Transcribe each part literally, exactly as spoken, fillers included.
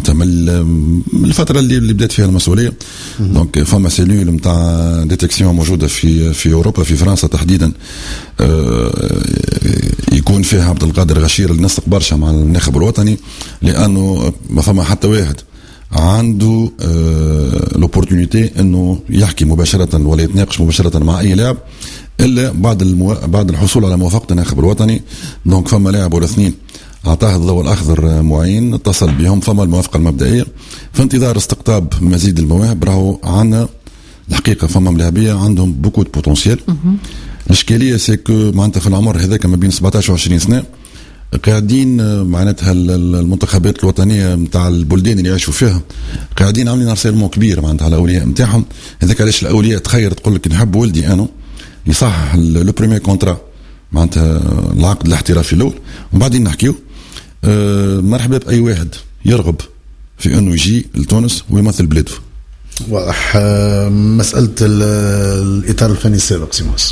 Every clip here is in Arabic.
معناتها من الفتره اللي اللي بدات فيها المسؤوليه. دونك فما سيلول نتاع ديتكسيون موجوده في في اوروبا، في فرنسا تحديدا، يكون فيها عبد القادر غشير اللي نسق برشا مع الناخب الوطني، لانه ما فما حتى واحد عنده لوبورتونيتي انه يحكي مباشره ولا يتناقش مباشره مع اي لاعب الا بعد المو... بعد الحصول على موافقه الناخب الوطني. دونك فما لاعب ولا اثنين اعطاه الضوء الاخضر معين، اتصل بهم، فما الموافقه المبدئيه، في انتظار استقطاب مزيد المواهب. راهو عندنا الحقيقه فما ملاعبيه عندهم بوكو دو بوتونسيال. الاشكاليه سيكو معناتها في العمر هذاك ما بين سبعطاش و عشرين سنه قاعدين معناتها المنتخبات الوطنيه نتاع البلدان اللي يعيشوا فيها قاعدين عاملين ارسلمون كبير معناتها على الاولياء نتاعهم. هذاك علاش الاولياء تخير تقول لك نحب ولدي انا يصحح لو بريمير كونترا معناتها العقد الاحترافي الاول، ومن بعدين نحكيو أه مرحبا باي واحد يرغب في انه يجي لتونس ويمثل بلاده. واضح. مسألة الإطار الفني السابق سيموس،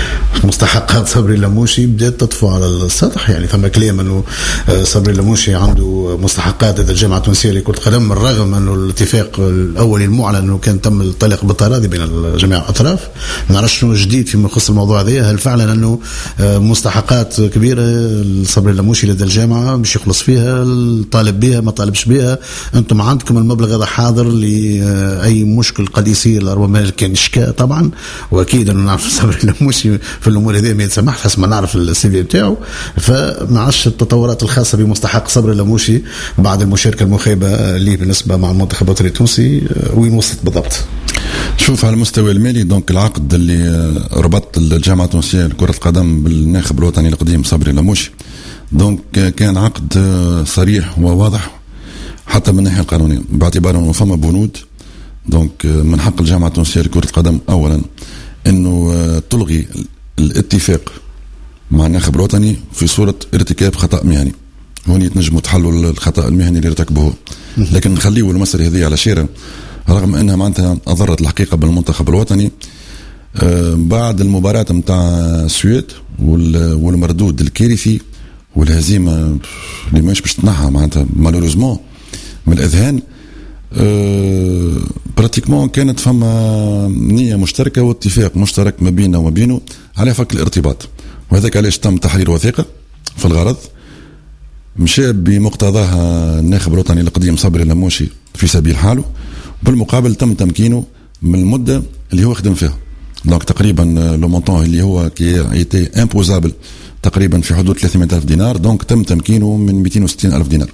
مستحقات صبري اللموشي بدأت تطفو على السطح. يعني ثم كلام أنه صبري اللموشي عنده مستحقات لدى الجامعة التونسية لكرة القدم، بالرغم أنه الاتفاق الأولي المعلن أنه كان تم الطلاق بالتراضي بين جميع الأطراف. ما نعرفش شنو جديد فيما يخص الموضوع هذا. هل فعلا أنه مستحقات كبيرة صبري اللموشي لدى الجامعة مش يخلص فيها، طالب بها ما طالبش بها؟ أنتم عندكم المبلغ هذا حاضر ل أي مشكل قد يصير ربما كان إشكاء طبعا، وأكيد أنه نعرف صبري اللموشي في الأمور هذه ما يتسمح حسب ما نعرف السي في بتاعه. فما عادش التطورات الخاصة بمستحق صبري اللموشي بعد المشاركة المخيبة ليه بالنسبة مع المنتخب الوطني التونسي وين وصلت بالضبط؟ شوف على المستوى المالي، دونك العقد اللي ربط الجامعة التونسية لكرة القدم بالناخب الوطني القديم صبري اللموشي دونك كان عقد صريح وواضح حتى من الناحية القانونية، باعتبار أنه فما بنود. دونك من حق الجامعة التونسية لكرة القدم أولا أنه تلغي الاتفاق مع الناخب الوطني في صورة ارتكاب خطأ مهني، هون يتنجموا تحلوا الخطأ المهني اللي ارتكبوه، لكن نخليه المسألة هذه على شيرة رغم أنها معناتها أضرت الحقيقة بالمنتخب الوطني. بعد المباراة متاع السويد والمردود الكارثي والهزيمة اللي ماش باش تنحى معناتها مالوريزمون من الأذهان، أه براتيكمون كانت فما نية مشتركة واتفاق مشترك ما بيننا وما بينه على فك الارتباط، وهذاك علاش تم تحرير وثيقة في الغرض مشى بمقتضاها الناخب الوطني القديم صبري اللموشي في سبيل حاله، بالمقابل تم تمكينه من المدة اللي هو خدم فيها. دونك تقريبا لو مونطون اللي هو كي ايتي امبوزابل تقريبا في حدود ثلاثمائة ألف دينار، دونك تم تمكينه من مئتين وستين ألف دينار.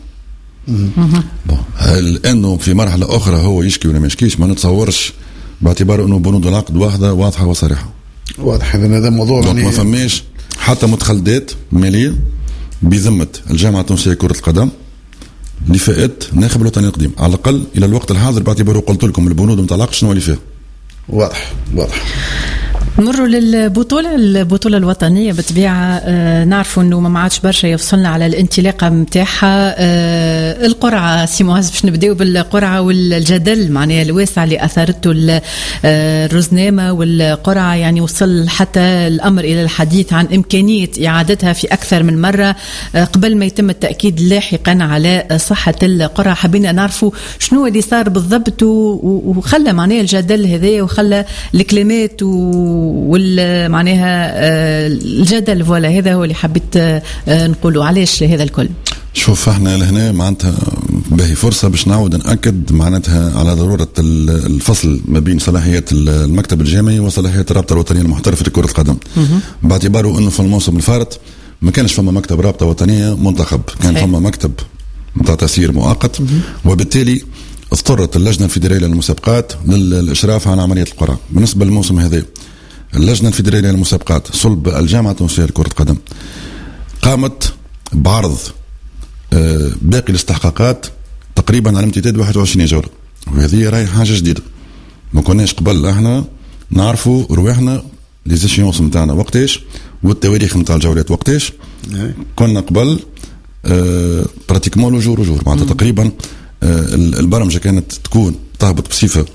هل انه في مرحله اخرى هو يشكي ولا ما يشكيش ما نتصورش، باعتبار انه بنود العقد واحده واضحه وصريحه. واضح اذا هذا موضوع يعني ما فماش حتى متخلدات ماليه بذمه الجامعه التونسيه لكره القدم لفئات الناخب الوطني القديم على الاقل الى الوقت الحاضر، باعتباره قلت لكم البنود نتاع العقد شنو اللي فيها. واضح واضح. نمروا للبطولة البطولة الوطنية بطبيعة. آه نعرفوا انه ما عادش برشا يفصلنا على الانطلاقة متاعها. آه القرعة سيموهاز باش نبداو بالقرعة والجدل معناها الواسع اللي اثارته الرزنامة والقرعة، يعني وصل حتى الامر الى الحديث عن امكانية اعادتها في اكثر من مرة آه قبل ما يتم التأكيد لاحقا على صحة القرعة. حبينا نعرفوا شنو اللي صار بالضبط وخلى معناها الجدل هذا وخلى الكلمات و والمعناها الجدل. فوالا هذا هو اللي حبيت نقوله. علاش هذا الكل؟ شوف احنا لهنا معناتها باهي فرصة باش نعود نأكد معناتها على ضرورة الفصل ما بين صلاحيات المكتب الجامعي وصلاحيات الرابطة الوطنية المحترفة لكرة القدم، باعتباره انه في الموسم الفارط ما كانش فما مكتب رابطة وطنية منتخب، كان فما مكتب متاع تسيير مؤقت، وبالتالي اضطرت اللجنة الفيدرالية للمسابقات للإشراف على عملية القرعة. بالنسبة للموسم هذا اللجنة الفيدرالية للمسابقات صلب الجامعة التونسية لكرة القدم قامت بعرض باقي الاستحقاقات تقريبا على امتداد واحد وعشرين جولة، وهذه راهي حاجة جديدة ما كناش قبل احنا نعرفوا رواحنا ليزيشيونس نتاعنا وقتاش والتواريخ نتاع الجولات وقتاش. كنا قبل اه براتيكمون لو جور وجور معناتها تقريبا اه البرمجة كانت تكون تهبط بصفة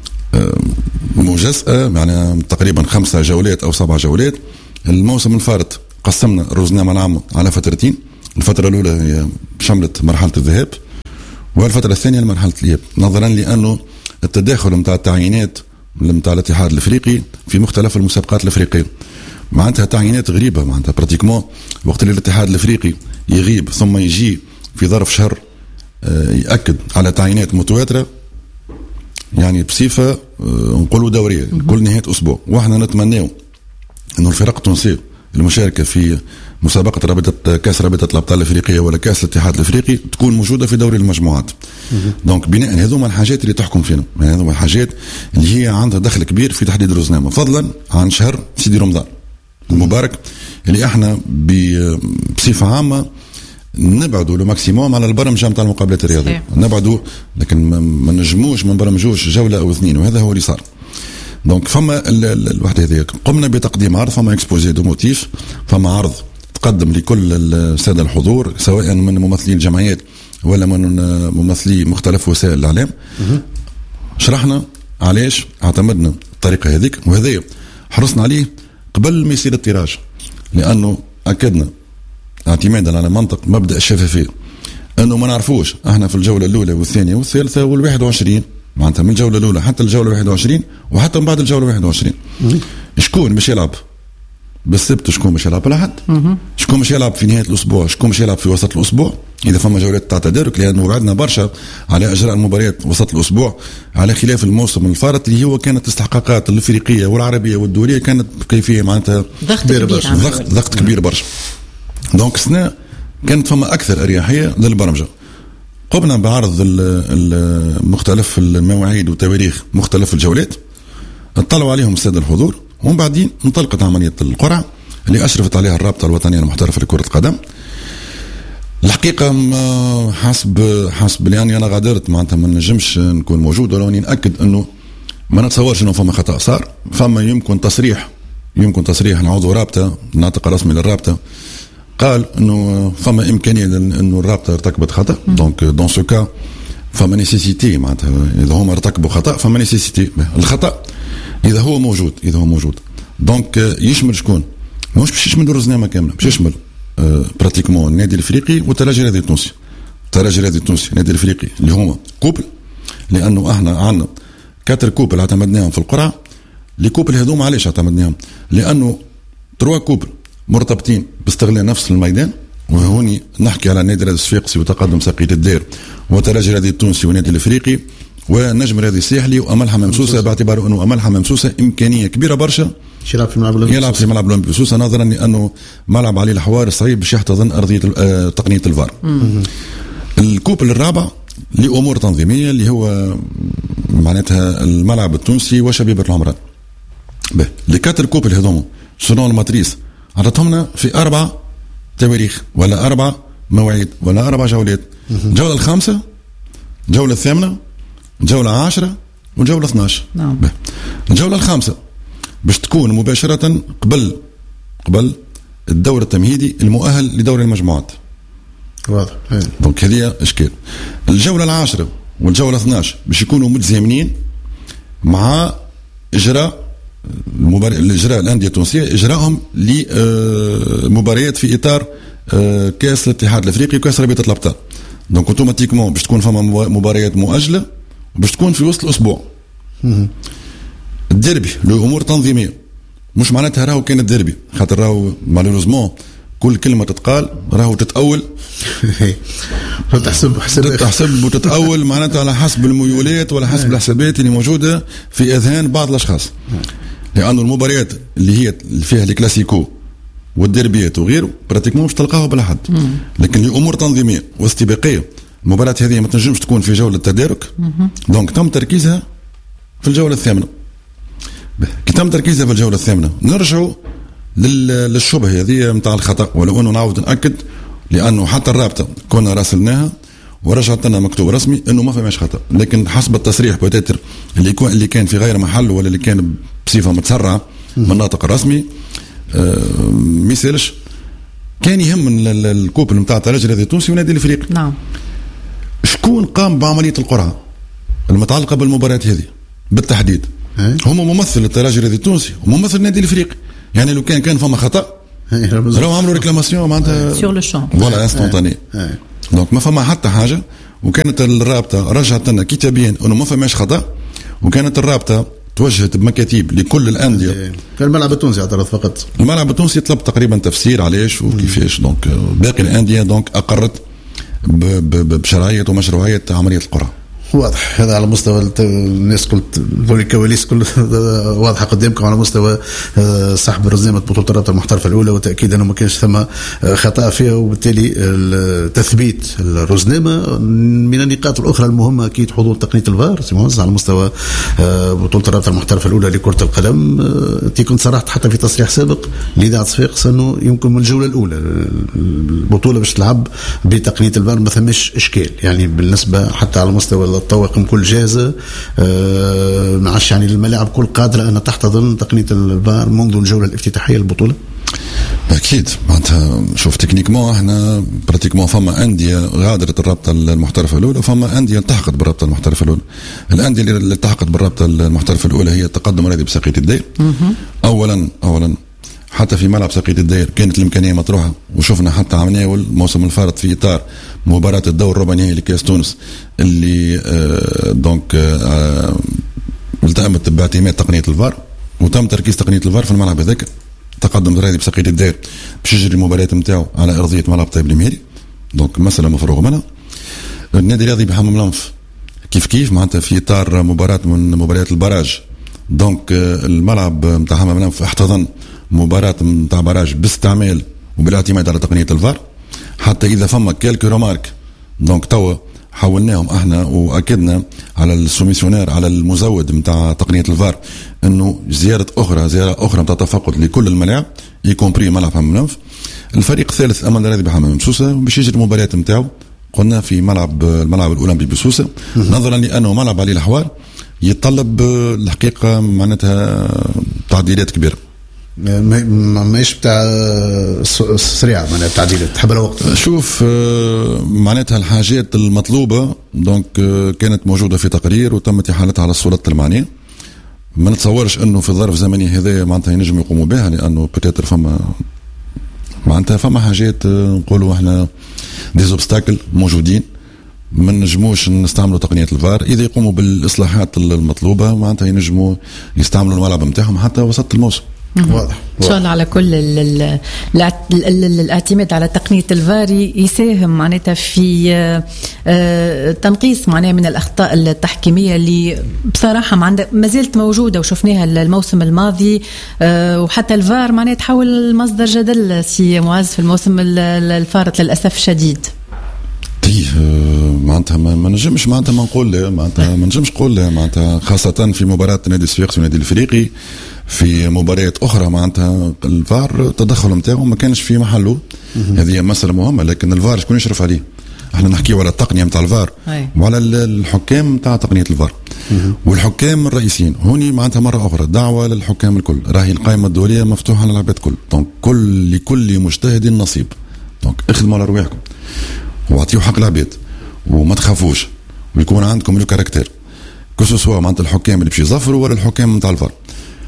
مجزئة، يعني تقريبا خمسة جولات أو سبع جولات. الموسم الفارط قسمنا الرزنامة العامة على فترتين، الفترة الأولى هي شملت مرحلة الذهاب والفتره الثانيه لمرحله الإياب، نظرا لانه التداخل نتاع التعيينات نتاع الاتحاد الافريقي في مختلف المسابقات الافريقيه، معناتها تعيينات غريبه، معناتها براتيكمون وقت اللي الاتحاد الافريقي يغيب ثم يجي في ظرف شهر يأكد على تعيينات متواتره، يعني بصفه نقولوا دوريه كل نهايه اسبوع. واحنا نتمناو انه الفرق التونسيه المشاركه في مسابقه رابطه كاس رابطه الابطال الافريقيه ولا كاس الاتحاد الافريقي تكون موجوده في دوري المجموعات. دونك بناء هذوما الحاجات اللي تحكم فينا، يعني هذوما الحاجات اللي هي عندها دخل كبير في تحديد الرزنامه، فضلا عن شهر سيدي رمضان المبارك اللي احنا بصفه عامه نبعدوا لو ماكسيموم على البرمجه نتاع المقابلات الرياضيه، نبعدوا لكن ما نجموش ما نبرمجوش جوله او اثنين، وهذا هو اللي صار. دونك فما الوحده هذيك قمنا بتقديم عرض، فما اكسبوزي دو موتيف، فما عرض تقدم لكل الساده الحضور سواء من ممثلي الجمعيات ولا من ممثلي مختلف وسائل الاعلام. شرحنا علاش اعتمدنا الطريقه هذيك، وهذا حرصنا عليه قبل ما يصير التراج، لانه اكدنا اعتمادا على منطق مبدا الشفافيه انه ما نعرفوش احنا في الجوله الاولى والثانيه والثالثه والواحد وعشرين، معناتها من الجوله الاولى حتى الجوله واحد وعشرين وحتى من بعد الجوله واحد وعشرين شكون باش يلعب بالسبت وشكون باش يلعب بالاحد، شكون باش يلعب في نهايه الاسبوع، شكون باش يلعب في وسط الاسبوع اذا فما جولات تاع تدارك، لانه وعدنا برشا على اجراء المباريات وسط الاسبوع على خلاف الموسم الفارط اللي هو كانت الاستحقاقات الافريقيه والعربيه والدوليه كانت بكيفيه معناتها ضغط كبير برشا، ضغط ضغط كبير برشا. دونك السنه كانت فما اكثر اريحيه للبرمجه. قمنا بعرض مختلف المواعيد وتواريخ مختلف الجولات، اطلعوا عليهم الساده الحضور، ومن بعدين انطلقت عمليه القرعه اللي اشرفت عليها الرابطه الوطنيه المحترفه لكره القدم. الحقيقه حسب حسب لاني انا غادرت معناتها ما نجمش نكون موجود، ولو اني ناكد انه ما نتصورش انه فما خطا صار، فما يمكن تصريح يمكن تصريح عضو رابطه ناطق رسمي للرابطه قال انه فما امكانيه انه الرابطه ارتكبت خطا. دونك دون سو كا فما نيسيسيتي، معناتها اذا هما ارتكبوا خطا فما نيسيسيتي. الخطا اذا هو موجود اذا هو موجود دونك يشمل شكون؟ مش باش يشمل الرزنامه كامله، باش يشمل آه براتيكمون النادي الافريقي والترجي الرياضي التونسي. الترجي الرياضي التونسي النادي الافريقي اللي هما كوبل، لانه احنا عندنا كاتر كوبل اعتمدناهم في القرعه. لي كوبل هذوما علاش اعتمدناهم؟ لانه تروا كوبل مرتبطين باستغلال نفس الميدان، وهوني نحكي على النادي الرياضي الصفاقسي وتقدم ساقية الدير وترجي الرياضي التونسي والنادي الافريقي والنجم الرياضي الساحلي وامل حمام سوسه، باعتبار انه امل حمام سوسه امكانيه كبيره برشا يلعب في ملعب يلعب في ملعب الاولمبي سوسه، نظرا لانه ملعب عليه الحوار صعيب باش يحتضن ارضيه تقنيه الفار. الكوبل الرابع لامور تنظيميه اللي هو معناتها الملعب التونسي وشبيبه العمران. به اللي كاتر كوبل هذوما شنو الماتريس عطتهمنا في اربع تواريخ ولا اربع مواعيد ولا اربع جولات. الجوله الخامسه، الجوله الثامنه، الجوله عشرة والجوله اثناشر. نعم. الجوله الخامسه باش تكون مباشره قبل قبل الدور التمهيدي المؤهل لدور المجموعات. واضح. دونك هذه اشكال. الجوله العاشره والجوله اثناشر باش يكونوا متزامنين مع اجراء المباراه الاجراء الانديه التونسيه اجراءهم لمباريات في اطار كاس الاتحاد الافريقي وكاس رابطه الابطال. دونك اوتوماتيكمون باش تكون فما مباريات مؤجله وباش تكون في وسط الاسبوع. الديربي له امور تنظيميه، مش معناتها راهو كان الديربي، خاطر راهو مالوريزمون كل كلمه تتقال راهو تتاول تحسب حساب تحسب وتتاول معناتها على حسب الميولات ولا حسب الحسابات اللي موجوده في اذهان بعض الاشخاص. لانه المباريات اللي هي اللي فيها الكلاسيكو والديربيات وغيره براتيكمون مش تلقاها بلا حد، لكن لامور تنظيميه واستباقيه المباراه هذه ما تنجمش تكون في جوله تدارك. دونك تم تركيزها في الجوله الثامنه. كي تم تركيزها في الجوله الثامنه نرجعوا للشبهه هذه نتاع الخطا، ولو انه نعاود ناكد لانه حتى الرابطه كنا راسلناها ورجعت لنا مكتوب رسمي انه ما فماش خطا، لكن حسب التصريح بوتيتر اللي يكون اللي كان في غير محل ولا اللي كان بصفه متسرعه من الناطق الرسمي آه ميسالش كان يهم الكوبل نتاع الترجي الرياضي التونسي والنادي الافريقي. نعم. شكون قام بعمليه القرعه المتعلقه بالمباريات هذه بالتحديد؟ هم ممثل الترجي الرياضي التونسي وممثل النادي الافريقي. يعني لو كان كان فما خطا راهو عملوا ريكلاماسيون معناتها سور لو شون فوالا انستونتاني. دونك ما فما حتى حاجه، وكانت الرابطه رجعت لنا كتابيا انه ما فماش خطا، وكانت الرابطه توجهت بمكاتيب لكل الانديه. كان الملعب التونسي اعترض فقط، الملعب التونسي طلب تقريبا تفسير علاش وكيفاش. دونك باقي الانديه دونك اقرت بشرعيه ومشروعيه عمليه القرعه. واضح هذا على مستوى الناس كل ذول الكواليس كل واضحه قدامكم على مستوى سحب رزنامه بطوله الرابطه المحترفه الاولى، وتاكيد انه ما كانش ثم خطا فيها، وبالتالي تثبيت الرزنامه من النقاط الاخرى المهمه اكيد حضور تقنيه الفار سي على مستوى بطوله الرابطه المحترفه الاولى لكره القدم. انت كنت صرحت حتى في تصريح سابق لاذاعه صفاقس انه يمكن من الجوله الاولى البطوله باش تلعب بتقنيه الفار ما ثمش اشكال، يعني بالنسبه حتى على مستوى الطواقم كل جاهزه، أه معش يعني الملاعب كل قادره ان تحتضن تقنيه الفار منذ الجوله الافتتاحيه للبطوله. اكيد معناتها شوف تكنيكمون احنا براتيكمون فما انديه غادرت الرابطه المحترفه الاولى، وفما انديه التحقت بالرابطه المحترفه الاولى. الانديه اللي التحقت بالرابطه المحترفه الاولى هي التقدم الرياضي بساقية الدير. اولا اولا حتى في ملعب ساقية الدير كانت الامكانيه مطروحه، وشفنا حتى عملناه الموسم الفارط في اطار مباراه الدور الربع نهائي لكاس تونس اللي آه دونك آه التأمت باعتماد تقنيه الفار، وتم تركيز تقنيه الفار في الملعب هذاك. تقدم الرياضي بساقية الدير باش يجري المباريات نتاعو على ارضيه ملعب طيب المهري، دونك مساله مفروغ منها. النادي الرياضي بحمام الانف كيف كيف معناتها في اطار مباراه من مباريات البراج، دونك آه الملعب نتاع حمام الانف احتضن مباراة نتاع براج باستعمال وبالاعتماد على تقنية الفار. حتى إذا فما كالكو رومارك دونك توا حولناهم احنا واكدنا على السوميسيونير على المزود نتاع تقنية الفار انه زيارة اخرى زيارة اخرى نتاع تفقد لكل الملاعب يكومبري ملعب حمام الانف. الفريق الثالث امل الرياضي بحمام سوسة باش يجري المباريات نتاعو قلنا في ملعب الملعب الاولمبي بسوسة، نظرا لانه ملعب علي الاحوال يتطلب الحقيقة معناتها تعديلات كبيرة. ماهيش بتاع سريعه معناتها التعديلات تحب الوقت. شوف معناتها الحاجات المطلوبه دونك كانت موجوده في تقرير وتمت احالتها على السلطات المعنيه. ما نتصورش انه في الظرف الزمني هذا معناتها ينجم يقوموا بها، لانه بتاتر فما معناتها فما حاجات نقولوا احنا ديزوبستاكل موجودين ما نجموش نستعملوا تقنيه الفار. اذا يقوموا بالاصلاحات المطلوبه معناتها ينجموا يستعملوا الملعب نتاعهم حتى وسط الموسم. واضح ان شاء الله على كل الاعتماد على تقنيه الفار يساهم معناتها في تنقيص معناها من الاخطاء التحكيميه اللي بصراحه ما زالت موجوده وشفناها الموسم الماضي، وحتى الفار معناها تحول مصدر جدل سي معز في الموسم الفارط للاسف الشديد. تيه معناتها ما نجمش معناتها ما نقول معناتها ما نجمش نقول معناتها خاصه في مباراه نادي صفاقس والنادي الافريقي. في مباريات اخرى معناتها الفار التدخل نتاعو ما كانش في محله. هذه مساله مهمه، لكن الفار شكون يشرف عليه؟ احنا نحكيو على التقنيه نتاع الفار وعلى الحكام نتاع تقنيه الفار. والحكام الرئيسيين هوني معناتها مره اخرى دعوه للحكام الكل، راهي القائمه الدوليه مفتوحه على العباد الكل، دونك كل لكل مجتهد نصيب، دونك اخدموا على رواحكم واعطيوا حق العباد وما تخافوش ويكون عندكم لو كاركتير كو سوا معناتها الحكام اللي باش يظفروا ولا الحكام نتاع الفار.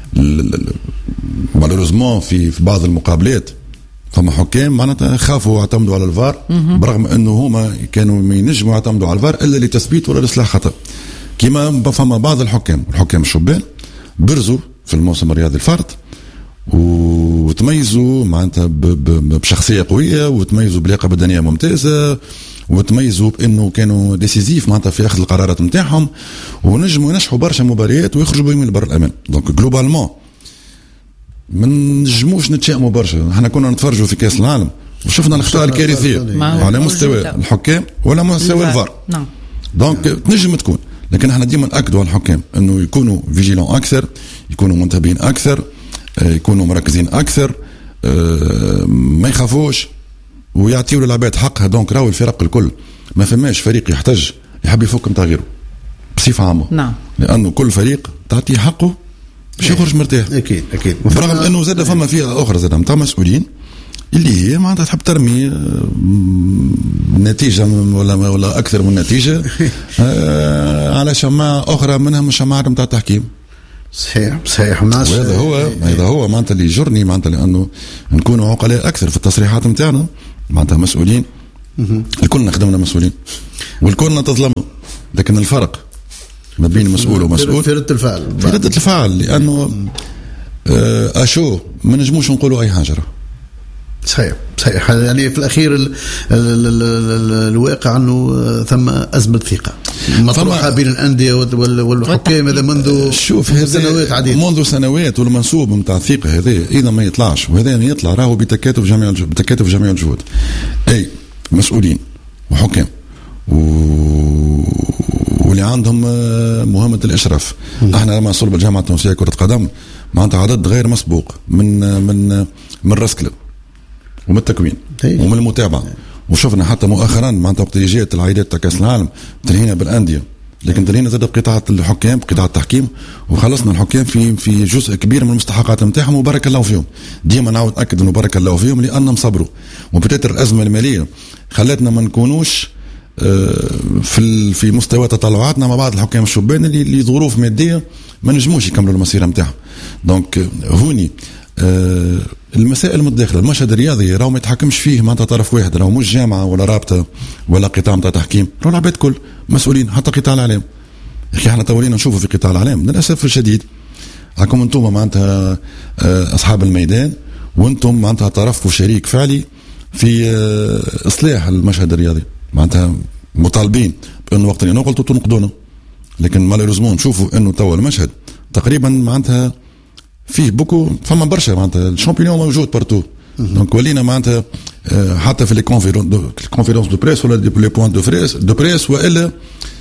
مالوريزمون في في بعض المقابلات فما حكام معناتها خافوا اعتمدوا على الفار برغم انه هما كانوا ما ينجموا يعتمدوا على الفار الا لتثبيت ولا لاصلاح خطا. كما فما بعض الحكام الحكام الشبان برزوا في الموسم الرياضي الفارط وتميزوا معناتها بشخصيه قويه وتميزوا بلياقه بدنيه ممتازه وتميزوا بانه كانوا ديسيزيف معناتها في اخذ القرارات نتاعهم ونجموا ينجحوا برشا مباريات ويخرجوا بهم لبر الامان. دونك جلوبالمون ما نجموش نتشائموا برشا. احنا كنا نتفرجوا في كاس العالم وشفنا الاخطاء الكارثيه على مستوى الحكام ولا مستوى الفار. نعم. دونك تنجم تكون، لكن احنا ديما ناكدوا على الحكام انه يكونوا فيجيلون اكثر، يكونوا منتبهين اكثر، يكونوا مركزين اكثر، ما يخافوش ويعطيوا للعباد حقها. دونك راهو الفرق الكل ما فماش فريق يحتاج يحب يفك نتاع غيره بصفه عامه. نعم. لانه كل فريق تعطيه حقه باش يخرج مرتاح. اكيد اكيد. برغم انه زاد فما فيها اخرى زاد نتاع مسؤولين اللي هي معناتها تحب ترمي نتيجه ولا ولا اكثر من نتيجه على شماعه اخرى منهم الشماعه نتاع التحكيم. صحيح صحيح. وهذا هو هذا هو معناتها اللي يجرني معناتها لانه نكونوا عقلاء اكثر في التصريحات نتاعنا معناتها مسؤولين الكلنا خدمنا مسؤولين والكلنا تظلموا، لكن الفرق ما بين مسؤول ومسؤول في ردة الفعل في ردة الفعل، لأنه آه أشو ما نجموش نقولوا أي حاجة. صحيح صحيح. يعني في الأخير ال ال ال ال الواقع أنه ثم أزمة ثقة مطروحة بين الأندية والحكام هذا منذ سنوات عديدة، منذ سنوات. والمنسوب متاع الثقة هذا إذا ما يطلعش، وهذا يطلع راهو بتكاتف جميع بتكاتف جميع الجهود، أي مسؤولين وحكام و... واللي عندهم مهمة الإشراف. احنا لما صلب الجامعة التونسية كرة قدم معناتها عدد غير مسبوق من من من الرسكلة ومن التكوين ومن المتابعة، وشفنا حتى مؤخرا معناتها وقت اللي جات العائدات تاع كأس العالم تنهينا بالأندية، لكن تنهينا زاد بقطاع الحكام بقطاع التحكيم، وخلصنا الحكام في في جزء كبير من المستحقات نتاعهم وبارك الله فيهم. ديما نعاود نأكد انه بارك الله فيهم لأنهم صبروا، وبتاتر الأزمة المالية خلتنا ما نكونوش في في مستوى تطلعاتنا مع بعض الحكام الشبان اللي لظروف ماديه ما نجموش يكملوا المسيره نتاعهم. دونك هوني آه المسائل المتداخله، المشهد الرياضي راهو ما يتحكمش فيه معناتها طرف واحد، راهو مش جامعه ولا رابطه ولا قطاع نتاع تحكيم، راهو العباد كل مسؤولين، حتى قطاع الاعلام. يا اخي احنا تولينا نشوفوا في قطاع الاعلام للاسف الشديد راكم انتم معناتها آه اصحاب الميدان، وانتم معناتها طرف وشريك فعلي في آه اصلاح المشهد الرياضي، معناتها مطالبين بانه وقت اللي نقلتوا تنقدونا، لكن مالوريزمون نشوفوا انه توا المشهد تقريبا معناتها فيه بوكو فما برشا معناتها الشامبيون موجود بارتو. دونك ولينا معناتها حتى في لي كونفيرونس دو بريس ولا لي بوين دو بريس دو بريس والا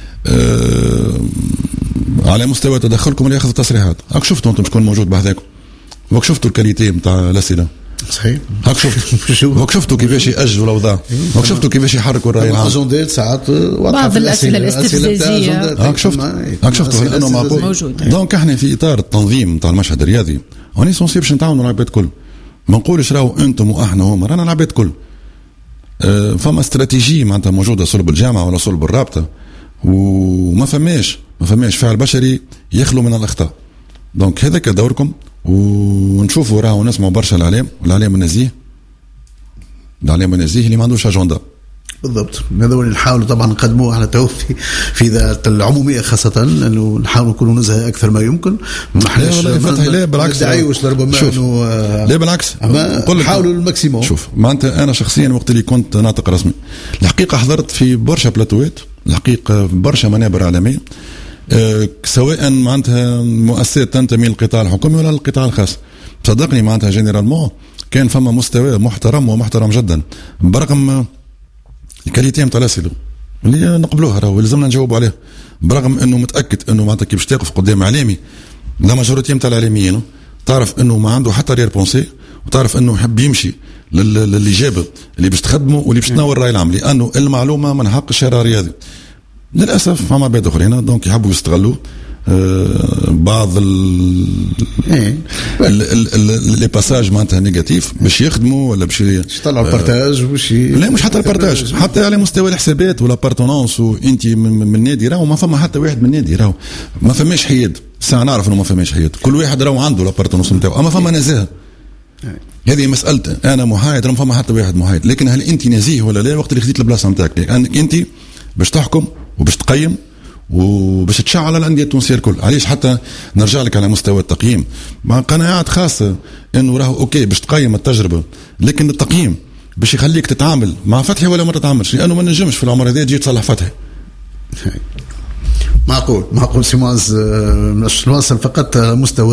آه على مستوى تدخلكم اللي ياخذ التصريحات. هاك شفتوا انتم شكون موجود بهذاكم، وهاك شفتوا الكاليتي نتاع الاسئله. صحيح. هاك شفتوا هاك شفتوا كيفاش يأجلوا الأوضاع، هاك شفتوا كيفاش يحركوا الرأي العام. أجندات ساعات بعض الأسئلة الاستفزازية. هاك شفتوا هاك شفتوا لأنه موجود. دونك احنا في إطار التنظيم نتاع المشهد الرياضي هوني سونسي باش نتعاونوا العباد كل، ما نقولش راهو أنتم وإحنا هما، رانا العباد كل. أه فما استراتيجية معناتها موجودة صلب الجامعة ولا صلب الرابطة، وما فماش ما فماش فعل بشري يخلو من الأخطاء. دونك هذاك دوركم، ونشوفوا راهو نسمعوا برشا الاعلام، والاعلام النزيه الاعلام النزيه اللي ما عندوش اجنده. بالضبط، هذا اللي نحاولوا طبعا نقدموه احنا تو في في ذات العموميه، خاصه انه نحاولوا نكونوا نزهه اكثر ما يمكن. ما احناش لا بالعكس دعيوش ربما انه لا بالعكس نحاولوا الماكسيموم. شوف معناتها انا شخصيا وقت اللي كنت ناطق رسمي الحقيقه حضرت في برشا بلاتوات، الحقيقه برشا منابر عالميه، أه سواء معناتها مؤسسات تنتمي للقطاع الحكومي ولا للقطاع الخاص. صدقني معناتها جينيرالمون كان فما مستوى محترم ومحترم جدا، برغم الكاليتي نتاع الاسئله اللي نقبلوها راهو لازمنا نجاوبوا عليها، برغم انه متاكد انه معناتها كي باش تقف قدام اعلامي لا ماجوريتي نتاع الاعلاميين تعرف انه ما عنده حتى رير بونسي، وتعرف انه يحب يمشي للاجابه اللي باش تخدمه واللي باش تنور الراي العام، لانه المعلومه من حق الشارع الرياضي. للاسف فما عباد اخرين دونك يحبوا يستغلوا آه بعض لي باساج معناتها نيجاتيف باش يخدموا ولا باش يطلعوا البارتاج باش لا مش حتى البارتاج، حتى على مستوى الحسابات ولا بارتونونس، وانت من النادي راهو ما فما حتى واحد من النادي راهو ما فماش حياد. ساعه نعرف انه ما فماش حياد، كل واحد راهو عنده لابارتونونس نتاعو، اما فما نزاهه. هذه مسألة أنا محايد، راه ما فما حتى واحد محايد، لكن هل أنت نزيه ولا لا وقت اللي خديت البلاصة نتاعك؟ لأنك أنت باش تحكم وباش تقيم وباش تشعل الأندية التونسية الكل. علاش حتى نرجع لك على مستوى التقييم مع قناعات خاصة إنه راهو أوكي باش تقيم التجربة، لكن التقييم باش يخليك تتعامل مع فتحي ولا ما تتعاملش، لأنه ما نجمش في العمر هذا تجي تصلح فتحي. معقول معقول سيماز. مش نواصل فقط مستوى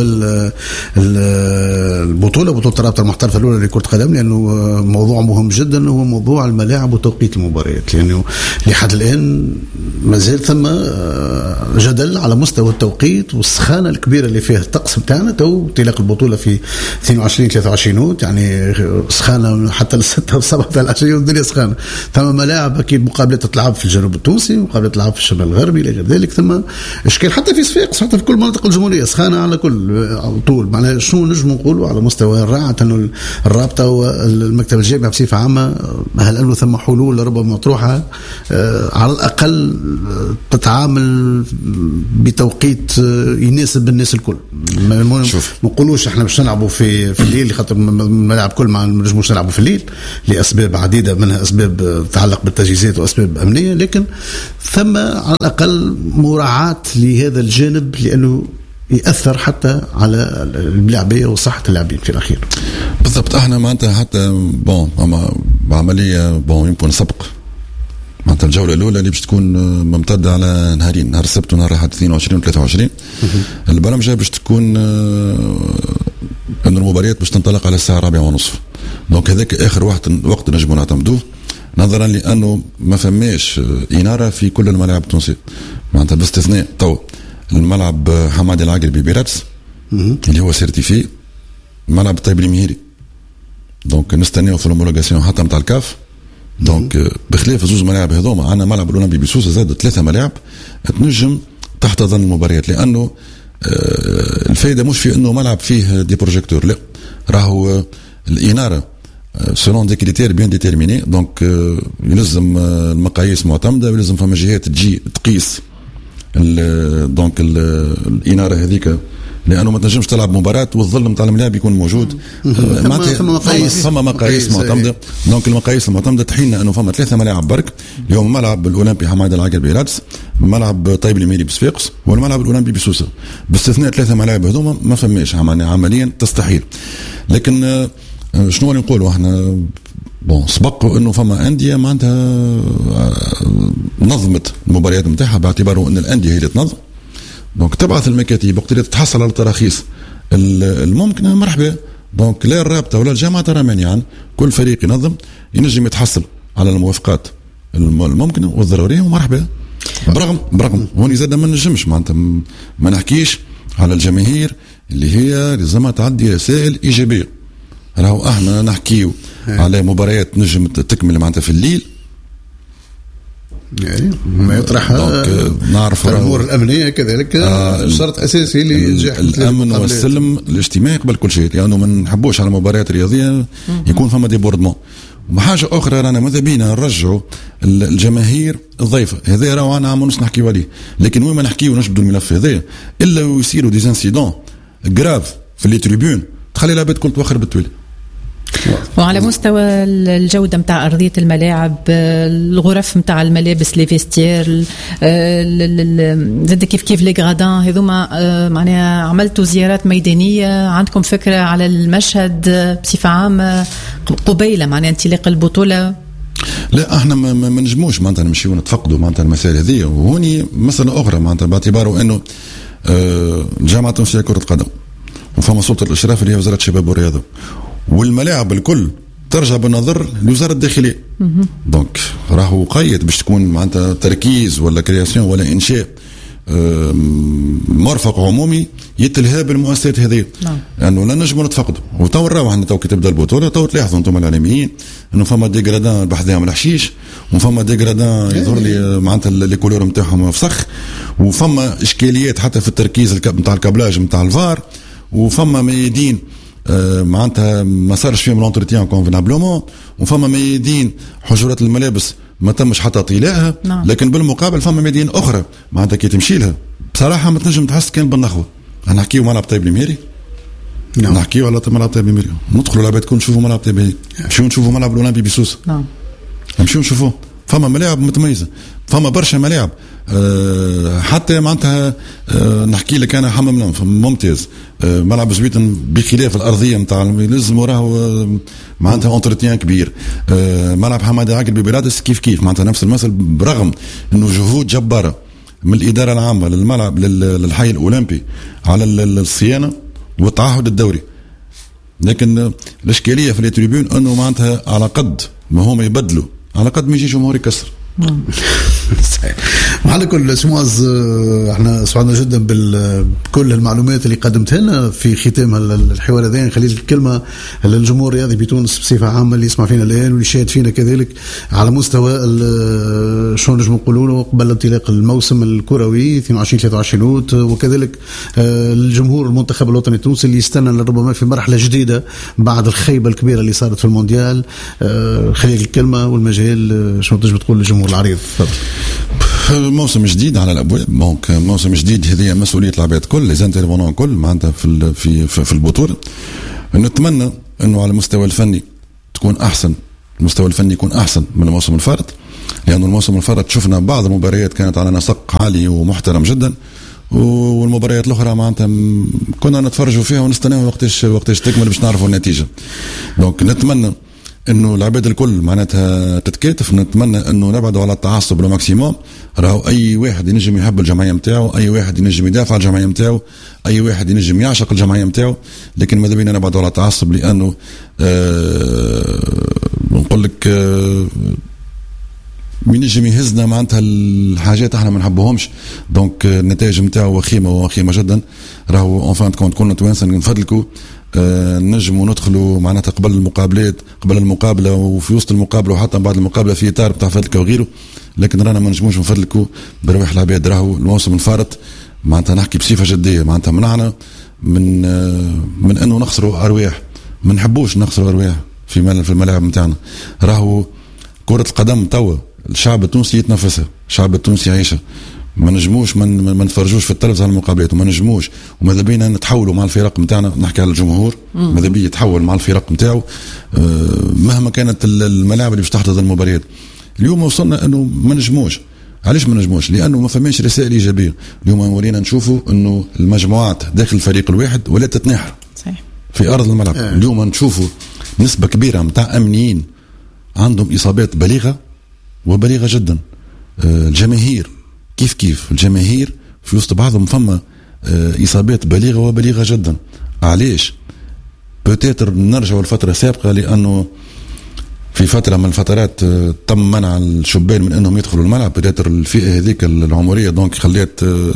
البطولة، بطولة الرابطة المحترفة الأولى لكرة القدم، لأنه موضوع مهم جدا هو موضوع الملاعب وتوقيت المباريات، لأنه لحد الآن ما زال ثم جدل على مستوى التوقيت والسخانة الكبيرة اللي فيها الطقس بتاعنا. تو انطلاق البطولة في اثنين وعشرين ثلاثة وعشرين نوت، يعني سخانة حتى للستة والسبعة العشية والدنيا سخانة. ثم ملاعب أكيد مقابلة تلعب في الجنوب التونسي، مقابلة تلعب في الشمال الغربي إلى غير ذلك، ثم ثم اشكال حتى في صفاقس، حتى في كل مناطق الجمهوريه سخانه على كل على طول. معناها شنو نجم نقولوا على مستوى الرعاة انه الرابطه والمكتب الجامعي بصفه عامه، هل انه ثم حلول ربما مطروحه على الاقل تتعامل بتوقيت يناسب الناس الكل؟ ما نقولوش احنا باش نلعبوا في في الليل خاطر الملاعب كل ما نجموش نلعبوا في الليل لاسباب عديده، منها اسباب تتعلق بالتجهيزات واسباب امنيه، لكن ثم على الاقل مراعاه لهذا الجانب لانه يأثر حتى على اللاعبية وصحة اللاعبين في الأخير. بالضبط. احنا معناتها حتى بون اما بعملية بون يمكن سبق معناتها الجولة الأولى اللي باش تكون ممتدة على نهارين، نهار السبت ونهار الأحد اثنين وعشرين و ثلاثة وعشرين. البرامج باش تكون أن المباريات باش تنطلق على الساعة الرابعة ونصف، دونك هذاك آخر وقت وقت نجمو نعتمدوه، نظرا لأنه ما فماش إنارة في كل الملاعب التونسية، معناتها باستثناء تو الملعب حمادي العقربي بيراتس اللي هو سيرتيفي، الملعب الطيب المهيري دونك نستناو في الهومولوغاسيون حتى نتاع الكاف. دونك بخلاف زوج ملاعب هذوما عندنا ملعب الاولمبي بسوسه زاد ثلاثه ملاعب تنجم تحت ظن المباريات، لانه الفائده مش في انه ملعب فيه دي بروجيكتور، لا راهو الاناره سولون دي كريتير بيان ديتيرميني، دونك يلزم المقاييس معتمده ويلزم فما جهات تجي تقيس دونك الاناره هذيك، لانه ما تنجمش تلعب مباراه والظل نتاع الملاعب يكون موجود. ثم مقاييس ثم مقاييس معتمده، دونك المقاييس المعتمده تحيلنا انه فما ثلاثه ملاعب برك اليوم، ملعب الاولمبي حماده العقربي رادس، ملعب طيب الميري بصفاقس، والملعب الاولمبي بسوسه، باستثناء ثلاثه ملاعب هذوما ما فماش عمليا تستحيل. لكن شنو اللي نقولوا احنا بون سبقوا انه فما انديه معناتها نظمت المباريات نتاعها باعتباره ان الانديه هي اللي تنظم، دونك تبعث المكاتب وقت اللي تتحصل على التراخيص الممكنه مرحبا، دونك لا الرابطه ولا الجامعه ترى مانعا، كل فريق ينظم ينجم يتحصل على الموافقات الممكنه والضروريه ومرحبا. برغم برغم هوني زاد ما نجمش معناتها ما نحكيش على الجماهير اللي هي لازمها تعدي رسائل ايجابيه، راهو احنا نحكيو على مباريات نجم تكمل معناتها في الليل، يعني ما يطرح نعرف الامور الامنيه كذلك آه شرط اساسي لنجاح الامن والسلم الاجتماعي قبل كل شيء، لانه ما نحبوش على مباريات رياضيه يكون فما ديبوردمون. وحاجه اخرى رانا ماذا بينا نرجعوا الجماهير الضيفه، هذا راهو انا عم نحكيو عليه، لكن وين ما نحكيو نجبدوا الملف هذا الا ويصيروا دي انسيدون غراف في لي تريبيون تخلي العباد كل توخر بالتوالي. وعلى مستوى الجودة متاع أرضية الملاعب، الغرف متاع الملابس، لي فيستير، زاد كيف كيف لي غادان هذوما، معناها عملتوا زيارات ميدانية، عندكم فكرة على المشهد بصفة عامة قبيلة معناها انطلاق البطولة؟ لا احنا ما نجموش معناتها نمشيو نتفقدوا معناتها المسائل هذه. وهوني مسألة أخرى معناتها باعتباره أنه الجامعة التونسية كرة قدم وفما سلطة الإشراف اللي هي وزارة الشباب والرياضة، والملاعب الكل ترجع بالنظر لوزارة الداخلية، دونك راهو قيد باش تكون معناتها تركيز ولا كرياسيون ولا إنشاء مرفق عمومي يتلهى بالمؤسسات هذه، لأنه لا نجموا نتفقدوا. وتو راهو احنا تو كي تبدا البطولة تو تلاحظوا انتم الإعلاميين إنه فما ديغرادان بحذاهم الحشيش، وفما ديغرادان يظهر لي معناتها لي كولور نتاعهم فسخ، وفما إشكاليات حتى في التركيز نتاع الكابلاج نتاع الفار، وفما ميادين آه معناتها ما صارش فيهم لونتروتيان كونفينابلومون، وفما ميادين حجرات الملابس ما تمش حتى طيلاها، نعم. لكن بالمقابل فما ميادين اخرى معناتها كي تمشي لها بصراحه ما تنجم تحس كان بالنخوه. انا نحكيو ملعب طيب الميري، نعم. نحكيو على ملعب طيب الميري، ندخلوا العباد تكون نشوفوا ملعب طيب الميري، نمشيو نشوفوا ملعب الاولمبي بسوسه، نعم. نمشيو نشوفوه، فما ملاعب متميزه، فما برشا ملاعب أه حتى معناتها أه نحكي لك انا حمام ممتاز، أه ملعب زويتن بخلاف الارضيه نتاع لازم وراه معناتها اونتروتيان كبير، أه ملعب حماده عقربي بلادس كيف كيف معناتها نفس المثل، برغم انه جهود جباره من الاداره العامه للملعب للحي الاولمبي على الصيانه والتعهد الدوري، لكن الاشكاليه في التريبيون انه معناتها على قد ما هم يبدلوا على قد ما يجي جمهور يكسر. على كل سمواز احنا سعدنا جدا بكل المعلومات اللي قدمتها لنا في ختام الحوار هذا. نخلي الكلمه للجمهور الرياضي بتونس بصفه عامه اللي يسمع فينا الان واللي يشاهد فينا كذلك على مستوى شلون نجم نقولوا له قبل انطلاق الموسم الكروي اثنين وعشرين ثلاثة وعشرين اوت، وكذلك الجمهور المنتخب الوطني التونسي اللي يستنى ربما في مرحله جديده بعد الخيبه الكبيره اللي صارت في المونديال. خليك الكلمه والمجال شنو تجب تقول للجمهور العريض؟ موسم جديد على الابواب، دونك موسم جديد هذه مسؤوليه العباد الكل، لي زانترفونون الكل معناتها في في في البطوله. نتمنى انه على المستوى الفني تكون احسن، المستوى الفني يكون احسن من الموسم الفارط، لانه الموسم الفارط شفنا بعض المباريات كانت على نسق عالي ومحترم جدا، والمباريات الاخرى معناتها كنا نتفرجوا فيها ونستناو وقتاش وقتاش تكمل باش نعرفوا النتيجه. دونك نتمنى انه العباد الكل معناتها تتكاتف، نتمنى انه نبعدوا على التعصب لو ماكسيموم. راهو اي واحد ينجم يحب الجمعيه نتاعو، اي واحد ينجم يدافع على الجمعيه نتاعو، اي واحد ينجم يعشق الجمعيه نتاعو، لكن ماذا بينا نبعدوا على التعصب، لانه آه نقول لك آه ينجم يهزنا معناتها الحاجات احنا ما نحبوهمش. دونك النتائج نتاعو وخيمه وخيمه جدا. راهو اون فان كونت كنا توانسه نفضلكوا آه نجموا ندخلوا معناتها قبل المقابلات قبل المقابله وفي وسط المقابله وحتى بعد المقابله في اطار بتاع فضلك وغيره، لكن رانا ما نجموش نفضلكوا برواح العباد. راهو الموسم الفارط معناتها نحكي بصفه جديه معناتها منعنا من آه من انه نخسروا ارواح، ما نحبوش نخسروا ارواح في في الملاعب نتاعنا. راهو كره القدم توا الشعب التونسي يتنافسها، الشعب التونسي يعيشها، ما نجموش ما نتفرجوش في التلفزيون على المقابلات، وما نجموش وماذا بينا نتحولوا مع الفرق نتاعنا. نحكي على الجمهور ماذا بيه يتحول مع الفرق نتاعو مهما كانت الملاعب اللي باش تحتضن المباريات. اليوم وصلنا انه ما نجموش. علاش ما نجموش؟ لانه ما فماش رسائل ايجابيه. اليوم ولينا نشوفوا انه المجموعات داخل الفريق الواحد ولا تتنحر صحيح في ارض الملعب. آه. اليوم نشوفوا نسبه كبيره نتاع امنيين عندهم اصابات بليغه وبليغه جدا. آه الجماهير كيف كيف الجماهير في وسط بعضهم فما آه إصابات بليغة وبليغة جدا. علاش؟ بوتيتر نرجعوا لفترة سابقة، لأنه في فترة من الفترات آه تم منع الشبان من أنهم يدخلوا الملعب، بوتيتر الفئة هذيك العمرية دونك خليت آه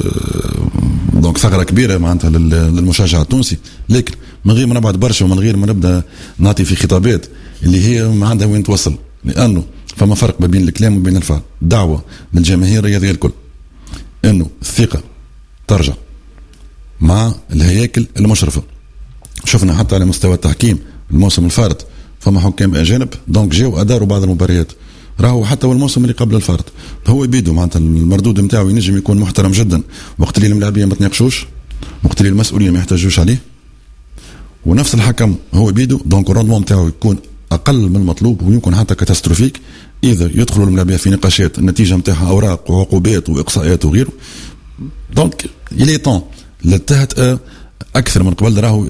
دونك ثغرة كبيرة معناتها للمشجع التونسي. لكن من غير ما نبعد برشا ومن غير ما نبدأ نعطي في خطابات اللي هي ما عندها وين توصل، لأنه فما فرق ما بين الكلام وبين الفعل. دعوة للجماهير الرياضية الكل انه الثقة ترجع مع الهياكل المشرفة. شفنا حتى على مستوى التحكيم الموسم الفارط فما حكام اجانب دونك جاو اداروا بعض المباريات. راهو حتى والموسم اللي قبل الفارط هو بيدو معناتها المردود نتاعو ينجم يكون محترم جدا وقت اللي الملاعبين ما تناقشوش، وقت اللي المسؤولين ما يحتاجوش عليه، ونفس الحكم هو بيدو دونك الروندمون نتاعو يكون اقل من المطلوب ويمكن حتى كاتاستروفيك اذا يدخلوا الملاعبيه في نقاشات النتيجه نتاعها اوراق وعقوبات واقصاءات وغيره. دونك الي طون للتهت اكثر من قبل. راهو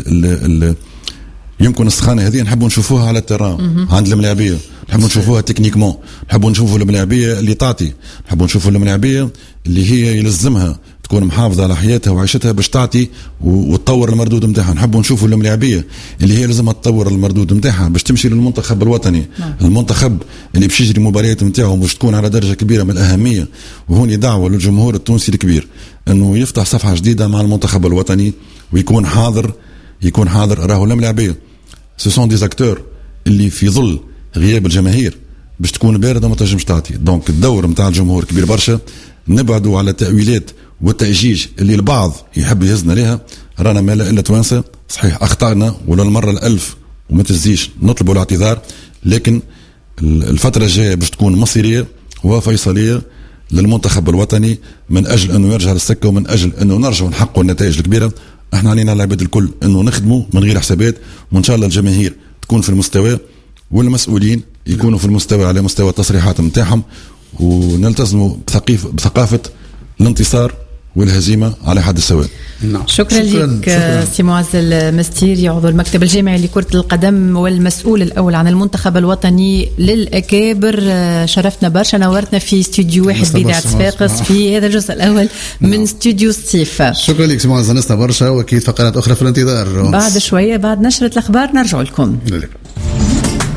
يمكن السخانه هذه نحبوا نشوفوها على التيران عند الملاعبيه، نحبوا نشوفوها تكنيكمون، نحبوا نشوفوا الملاعبيه اللي تعطي، نحبوا نشوفوا الملاعبيه اللي هي يلزمها تكون محافظه على حياتها وعيشتها باش تعطي وتطور المردود نتاعها. نحبوا نشوفوا الملاعبيه اللي هي لازمها تطور المردود نتاعها باش تمشي للمنتخب الوطني، نعم. المنتخب اللي باش يجري مباريات نتاعو باش تكون على درجه كبيره من الاهميه. وهوني دعوه للجمهور التونسي الكبير انه يفتح صفحه جديده مع المنتخب الوطني ويكون حاضر، يكون حاضر. راهو الملاعبيه سو سون دي زاكتور اللي في ظل غياب الجماهير باش تكون بارده وما تنجمش تعطي. دونك الدور نتاع الجمهور كبير برشا. نبعدوا على التأويلات والتأجيج اللي البعض يحب يهزنا لها. رانا ما لا الا توانسه صحيح اخطأنا ولا المره الالف وما تزيش نطلبوا الاعتذار، لكن الفتره الجايه باش تكون مصيريه وفيصليه للمنتخب الوطني من اجل انه يرجع للسكه ومن اجل انه نرجع نحققوا النتائج الكبيره. احنا علينا العباد الكل انه نخدموا من غير حسابات، وان شاء الله الجماهير تكون في المستوى والمسؤولين يكونوا في المستوى على مستوى التصريحات نتاعهم، ونلتزموا بثقافه الانتصار والهزيمه على حد السواء. نعم. شكرا, شكرا لك سي معز المستيري عضو المكتب الجامعي لكرة القدم والمسؤول الأول عن المنتخب الوطني للأكابر. شرفتنا برشا، نورتنا في استوديو واحد بإذاعة صفاقس في هذا الجزء الأول من نعم. استوديو ستيف. شكرا لك سي معز، نسنا برشا، وأكيد فقرات أخرى في الانتظار. بعد شوية بعد نشرة الأخبار نرجع لكم.